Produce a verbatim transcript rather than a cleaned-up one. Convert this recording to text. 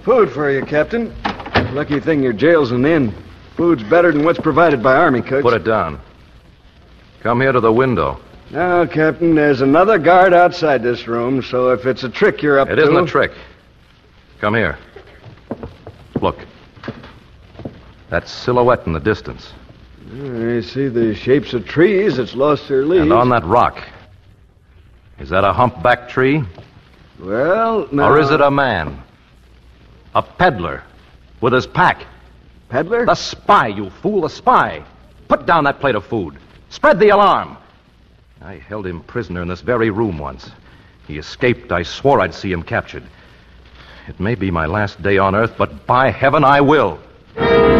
Food for you, Captain. Lucky thing your jail's an inn. Food's better than what's provided by Army cooks. Put it down. Come here to the window. Now, Captain, there's another guard outside this room, so if it's a trick you're up It to... It isn't a trick. Come here. Look. That silhouette in the distance. I see the shapes of trees. It's lost their leaves. And on that rock. Is that a humpback tree? Well, no. Or is it a man? A peddler. With his pack. Peddler? The spy, you fool, the spy. Put down that plate of food. Spread the alarm. I held him prisoner in this very room once. He escaped. I swore I'd see him captured. It may be my last day on Earth, but by heaven, I will.